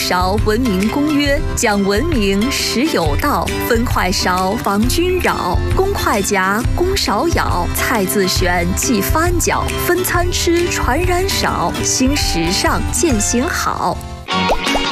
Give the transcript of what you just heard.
勺文明公约，讲文明实有道，分快勺防君扰，公筷夹，公勺舀，菜自选即翻搅，分餐吃传染少，新时尚践行好。